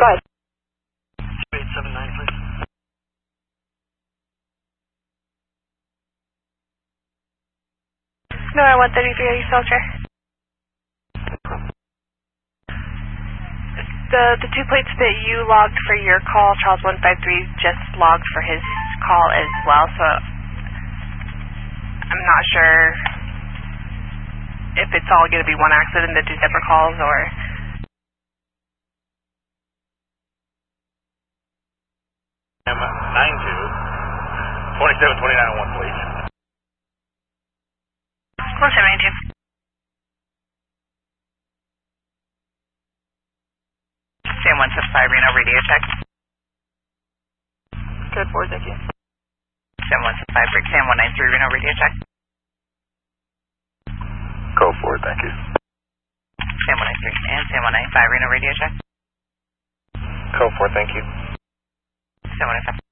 Go ahead. 2879, please. No, I want 33 Soldier. The two plates that you logged for your call, Charles 153 just logged for his call as well, so I'm not sure if it's all going to be one accident, the two separate calls, or... M92, 2729 please. 1792. Sam 175 Reno radio check. Good, 4, thank you. Sam 175 Brick Sam 193 Reno radio check. Code 4, thank you. Sam 193 and Sam 195 Reno radio check. Code 4, thank you. Sam 195.